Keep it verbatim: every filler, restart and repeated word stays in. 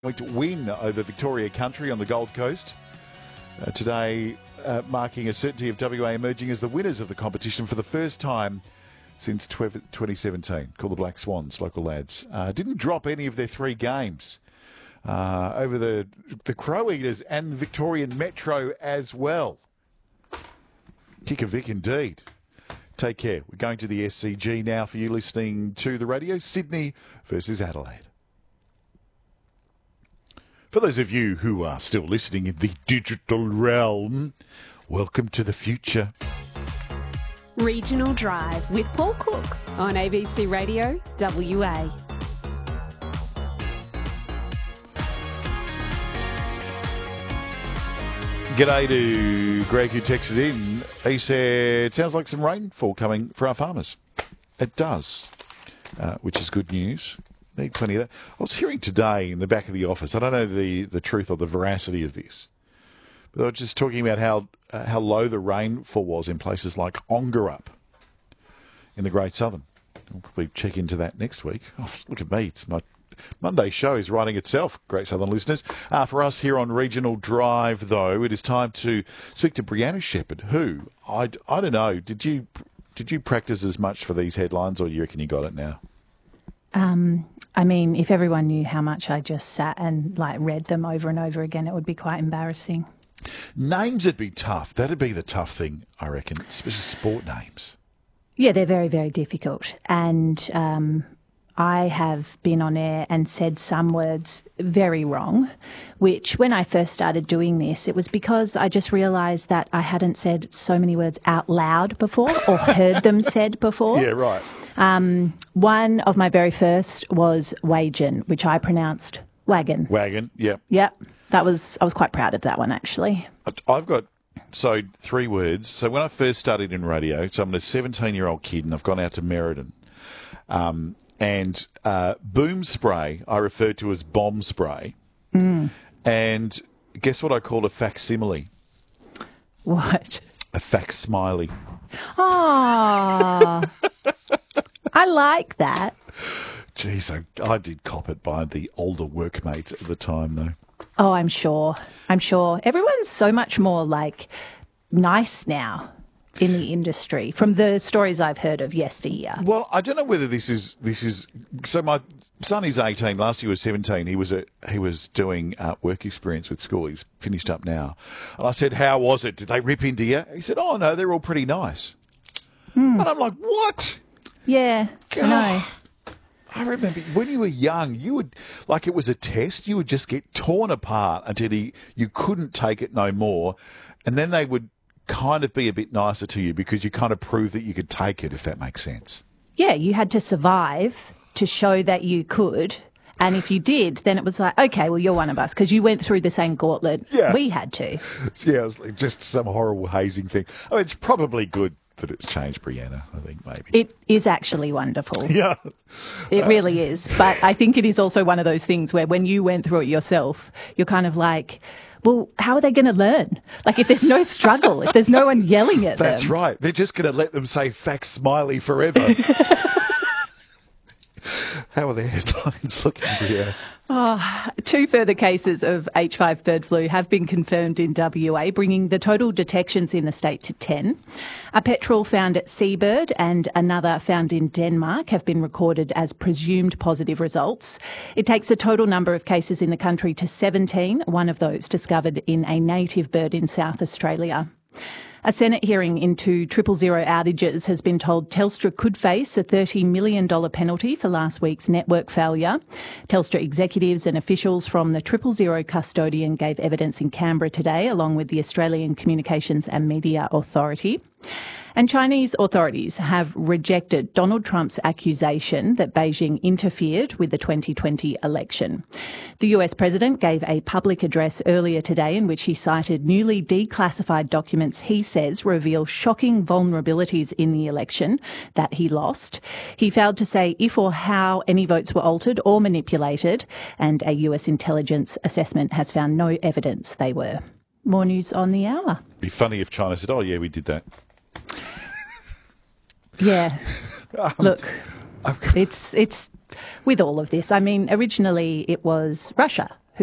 win over Victoria Country on the Gold Coast. Uh, today, uh, marking a certainty of W A emerging as the winners of the competition for the first time since twenty seventeen. Called the Black Swans, local lads. Uh, didn't drop any of their three games uh, over the the Crow Eaters and the Victorian Metro as well. Kick a Vic indeed. Take care. We're going to the S C G now for you listening to the radio. Sydney versus Adelaide. For those of you who are still listening in the digital realm, welcome to the future. Regional Drive with Paul Cook on A B C Radio W A. G'day to Greg who texted in. He said, sounds like some rainfall coming for our farmers. It does, uh, which is good news. Need plenty of that. I was hearing today in the back of the office, I don't know the, the truth or the veracity of this, but they were just talking about how uh, how low the rainfall was in places like Ongerup in the Great Southern. We'll probably check into that next week. Oh, look at me. It's my Monday show is writing itself, Great Southern listeners. Uh, for us here on Regional Drive, though, it is time to speak to Brianna Shepherd, who, I, I don't know, did you did you practice as much for these headlines, or you reckon you got it now? Um, I mean, if everyone knew how much I just sat and like read them over and over again, it would be quite embarrassing. Names would be tough. That'd be the tough thing, I reckon, especially sport names. Yeah, they're very, very difficult. And um, I have been on air and said some words very wrong, which when I first started doing this, it was because I just realised that I hadn't said so many words out loud before or heard them said before. Yeah, right. Um, one of my very first was wagon, which I pronounced wagon. Wagon, yeah. Yep. That was, I was quite proud of that one, actually. I've got, so three words. So when I first started in radio, so I'm a seventeen-year-old kid and I've gone out to Merredin. Um, and uh, boom spray I referred to as bomb spray. Mm. And guess what I called a facsimile? What? A facsmiley. Oh, I like that. Jeez, I, I did cop it by the older workmates at the time, though. Oh, I'm sure. I'm sure. Everyone's so much more, like, nice now in the industry from the stories I've heard of yesteryear. Well, I don't know whether this is this is so. My son is eighteen. Last year was seventeen. He was a he was doing uh, work experience with school. He's finished up now. And I said, "How was it? Did they rip into you?" He said, "Oh no, they're all pretty nice." Hmm. And I'm like, "What?" Yeah, God. I know. I remember when you were young, you would, like it was a test, you would just get torn apart until he, you couldn't take it no more. And then they would kind of be a bit nicer to you because you kind of proved that you could take it, if that makes sense. Yeah, you had to survive to show that you could. And if you did, then it was like, okay, well, you're one of us because you went through the same gauntlet yeah. we had to. Yeah, it was like just some horrible hazing thing. Oh, it's probably good that it's changed, Brianna, I think, maybe. It is actually wonderful. Yeah. It really is. But I think it is also one of those things where when you went through it yourself, you're kind of like, well, how are they going to learn? Like, if there's no struggle, if there's no one yelling at That's them. That's right. They're just going to let them say facsmiley forever. How are the headlines looking, Brianna? Oh, two further cases of H five bird flu have been confirmed in W A, bringing the total detections in the state to ten. A petrel found at Seabird and another found in Denmark have been recorded as presumed positive results. It takes the total number of cases in the country to seventeen, one of those discovered in a native bird in South Australia. A Senate hearing into triple zero outages has been told Telstra could face a thirty million dollars penalty for last week's network failure. Telstra executives and officials from the triple zero custodian gave evidence in Canberra today, along with the Australian Communications and Media Authority. And Chinese authorities have rejected Donald Trump's accusation that Beijing interfered with the twenty twenty election. The U S president gave a public address earlier today in which he cited newly declassified documents he says reveal shocking vulnerabilities in the election that he lost. He failed to say if or how any votes were altered or manipulated, and a U S intelligence assessment has found no evidence they were. More news on the hour. It'd be funny if China said, oh, yeah, we did that. Yeah. Um, Look, it's it's with all of this. I mean, originally it was Russia